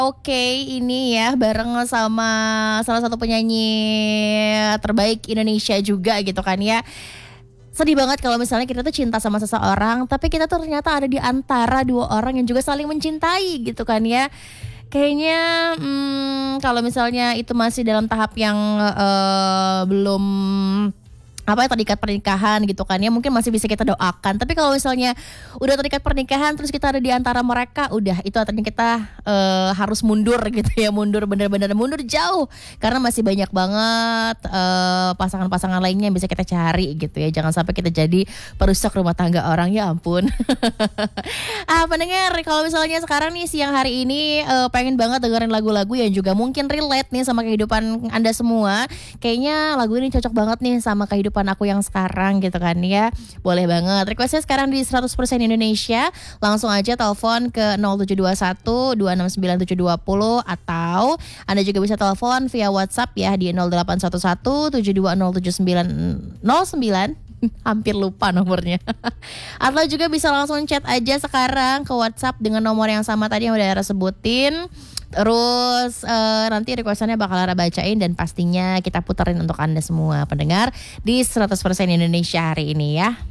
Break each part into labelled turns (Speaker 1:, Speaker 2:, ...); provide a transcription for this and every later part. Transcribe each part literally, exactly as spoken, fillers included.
Speaker 1: Oke, ini ya bareng sama salah satu penyanyi terbaik Indonesia juga gitu kan ya. Sedih banget kalau misalnya kita tuh cinta sama seseorang, tapi kita tuh ternyata ada di antara dua orang yang juga saling mencintai gitu kan ya. Kayaknya hmm, kalau misalnya itu masih dalam tahap yang eh, belum apa ya terikat pernikahan gitu kan ya, mungkin masih bisa kita doakan. Tapi kalau misalnya udah terikat pernikahan terus kita ada di antara mereka, udah itu artinya kita uh, harus mundur gitu ya, mundur bener-bener mundur jauh karena masih banyak banget uh, pasangan-pasangan lainnya yang bisa kita cari gitu ya. Jangan sampai kita jadi perusak rumah tangga orang, ya ampun. Ah pendengar, kalau misalnya sekarang nih siang hari ini uh, pengen banget dengerin lagu-lagu yang juga mungkin relate nih sama kehidupan Anda semua, kayaknya lagu ini cocok banget nih sama kehidupan aku yang sekarang gitu kan ya. Boleh banget requestnya sekarang di seratus persen Indonesia. Langsung aja telepon ke nol tujuh dua satu dua enam sembilan tujuh dua nol, atau Anda juga bisa telepon via WhatsApp ya di nol delapan satu satu tujuh dua nol tujuh sembilan nol sembilan. Hampir lupa nomornya. Atau juga bisa langsung chat aja sekarang ke WhatsApp dengan nomor yang sama tadi yang udah Ara sebutin. Terus uh, nanti requestannya bakal Ara bacain dan pastinya kita puterin untuk Anda semua pendengar di seratus persen Indonesia hari ini ya.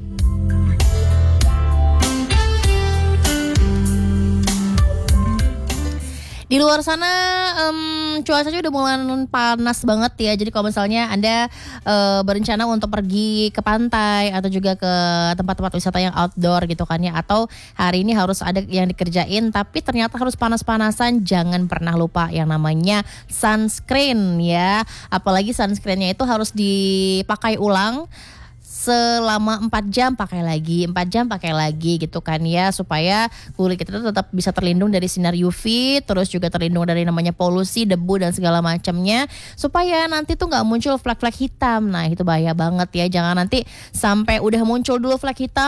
Speaker 1: Di luar sana um, cuacanya udah mulai panas banget ya. Jadi kalau misalnya Anda uh, berencana untuk pergi ke pantai atau juga ke tempat-tempat wisata yang outdoor gitu kan ya, atau hari ini harus ada yang dikerjain tapi ternyata harus panas-panasan, jangan pernah lupa yang namanya sunscreen ya. Apalagi sunscreennya itu harus dipakai ulang selama empat jam pakai lagi, empat jam pakai lagi gitu kan ya, supaya kulit kita tuh tetap bisa terlindung dari sinar U V, terus juga terlindung dari namanya polusi, debu dan segala macamnya, supaya nanti tuh nggak muncul flek-flek hitam. Nah itu bahaya banget ya, jangan nanti sampai udah muncul dulu flek hitam